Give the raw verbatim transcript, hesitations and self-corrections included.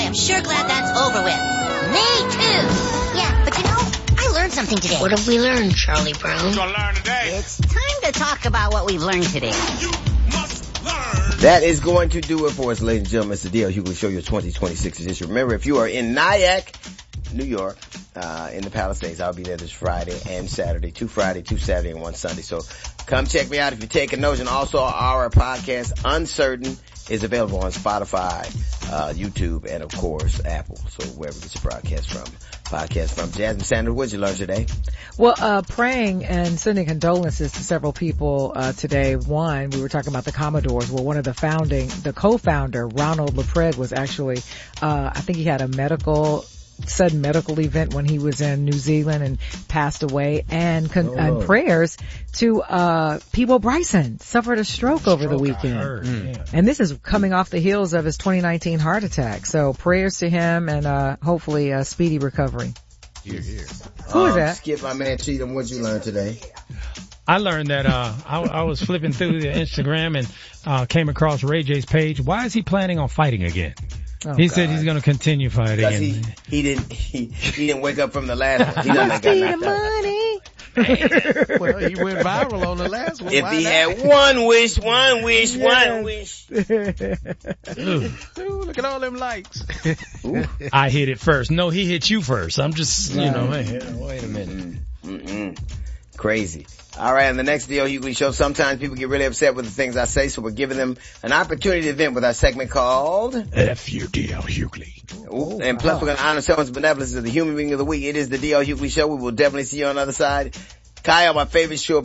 am sure glad that's over with. Me too. Yeah, but you know, I learned something today. What have we learned, Charlie Brown? What you gonna learn today? It's time to talk about what we've learned today. You must learn. That is going to do it for us, ladies and gentlemen. It's the D L Hughley Show, your twenty twenty-six edition. Remember, if you are in Nyack, New York, uh, in the Palisades, I'll be there this Friday and Saturday. Two Friday, two Saturday, and one Sunday. So come check me out if you're taking notes. And also our podcast, Uncertain, is available on Spotify, uh, YouTube, and of course, Apple. So wherever you get your broadcast from. Podcast from Jasmine Sanders. What did you learn today? Well, uh, praying and sending condolences to several people, uh, today. One, we were talking about the Commodores. Well, one of the founding, the co-founder, Ronald LaPred, was actually, uh, I think he had a medical, sudden medical event when he was in New Zealand and passed away. And, con- oh. and prayers to, uh, Peebo Bryson, suffered a stroke, stroke over the weekend. Mm. And this is coming off the heels of his twenty nineteen heart attack. So prayers to him and, uh, hopefully a speedy recovery. Here, here. Who is um, that? Skip, my man Cheatham, what did you learn today? I learned that, uh, I, I was flipping through the Instagram and, uh, came across Ray J's page. Why is he planning on fighting again? Oh, he God. said he's going to continue fighting. Because he, he didn't, he, he didn't wake up from the last one. He done got See knocked the out. money. Well, he went viral on the last one. If Why he not? had one wish, one wish, Yes. one wish. Ooh, look at all them likes. I hit it first. No, he hit you first. I'm just, you know, hey, wait a minute. Mm-mm. Crazy. All right, on the next D L Hughley Show, sometimes people get really upset with the things I say, so we're giving them an opportunity to vent with our segment called F you, D L Hughley. Ooh, and plus, we're going to honor someone's benevolence as the human being of the week. It is the D L Hughley Show. We will definitely see you on the other side. Kyle, my favorite show.